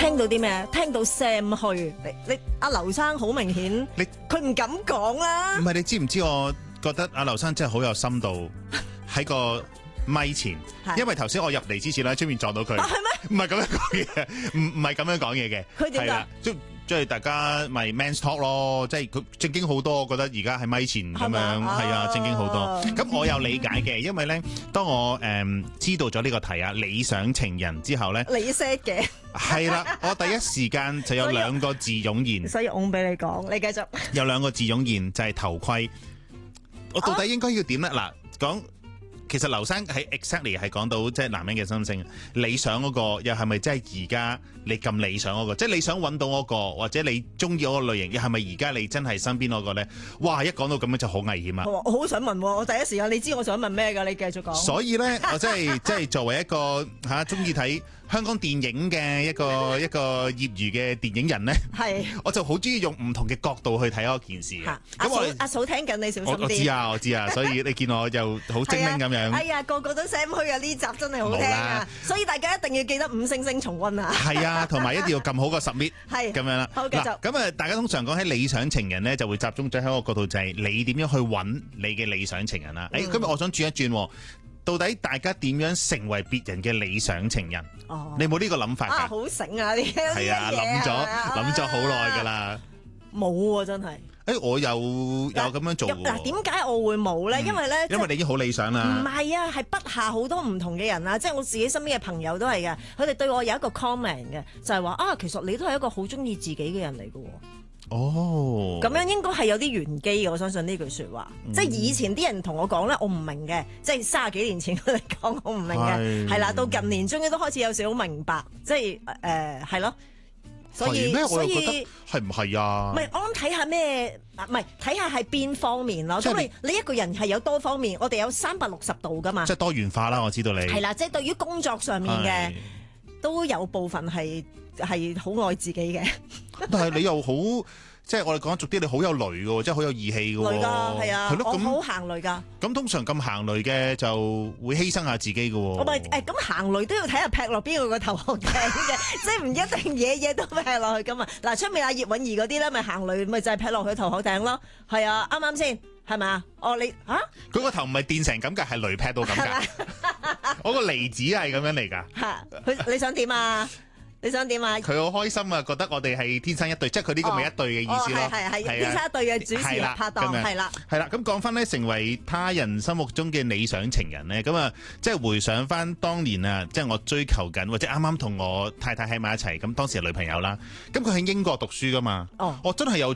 聽到啲咩？聽到 Sam 去，你阿劉生好明顯，佢唔敢講啦。 唔係，你知唔知？我覺得阿劉生真係好有深度喺個咪前，因為頭先我入嚟之前咧，出面撞到佢。係咩？唔係咁樣講嘢，唔係咁樣講嘢嘅。 佢點㗎？ 即係大家咪 man's talk 咯，即係佢正經好多，我覺得而家喺咪前咁樣，係啊，正經好多。咁我有理解嘅，因為咧，當我知道咗呢個題啊，理想情人之後咧， 你 set 嘅係啦，我第一時間就有兩個字湧現， 所以我俾你講，你繼續。 有兩個字湧現就係頭盔。我到底應該要點咧？嗱，講。其實劉生喺 exactly 係講到即係男人嘅心聲，理想嗰個又係咪真係而家你咁理想嗰個？即係你想揾到嗰個，或者你中意嗰個類型，又係咪而家你真係身邊嗰個咧？哇！一講到咁樣就好危險啊！ 我好想問，我第一時間你知我想問咩㗎？你繼續講。所以咧，我真係作為一個中意睇香港電影嘅一個業餘嘅電影人咧，我就好中意用唔同嘅角度去睇嗰件事嘅。咁阿嫂聽緊你小心啲。 我知啊，所以你見我又好精靈咁樣。 哎呀，個個都 Sam 去啊！呢集真係好聽啊，所以大家一定要記得5星星重溫啊。 係啊，同埋一定要撳好個submit，係咁樣啦。 好，繼續。 咁大家通常講起理想情人咧，就會集中咗喺個角度，就係你點樣去揾你嘅理想情人啦。今日我想轉一轉，到底大家點樣成為別人嘅理想情人？你冇呢個諗法㗎？ 好醒啊！呢啲嘢係啊，諗咗好耐㗎啦。 冇喎，真係。 我有咁樣做喎。 嗱，點解我會冇咧？因為咧， 因為你已經好理想啦。 唔係啊，係筆下好多唔同嘅人啊，即係我自己身邊嘅朋友都係嘅。佢哋對我有一個 comment 嘅，就係話其實你都係一個好中意自己嘅人嚟嘅喎。 哦， 咁樣應該係有啲玄機嘅，我相信呢句説話。即係以前啲人同我講咧，我唔明嘅，即係30幾年前佢哋講我唔明嘅，係啦，到近年終於都開始有少少明白，即係係咯。所以我又覺得係唔係啊？ 唔係，我諗睇下咩，唔係睇下係邊方面咯。因為你一個人係有多方面，我哋有360度噶嘛。 即係多元化啦，我知道你係啦，即係對於工作上面嘅都有部分係好愛自己嘅。 但係你又好。即係我哋講俗啲，你好有雷嘅，即係好有義氣嘅。 雷㗎，係啊， 我好行雷㗎。 咁通常咁行雷嘅就會犧牲下自己嘅。 我咪咁行雷都要睇下劈落邊個頭殼頂嘅，即係唔一定嘢都劈落去㗎嘛。嗱，出面阿葉韻儀嗰啲咧，咪行雷咪就係劈落去頭殼頂咯。係啊，啱啱先係咪？你佢個頭唔係電成咁㗎，係雷劈到咁㗎。我個離子係咁樣嚟㗎。 你想點啊？你想點啊？ 佢好開心啊！覺得我哋係天生一對，即係佢呢個咪一對嘅意思咯。 係天生一對嘅主持人拍檔，係啦。係啦， 咁講翻咧，成為他人心目中嘅理想情人咧，咁啊，即係回想翻當年啊，即係我追求緊或者啱啱同我太太喺埋一齊，咁當時係女朋友啦。咁佢喺英國讀書噶嘛。我真係有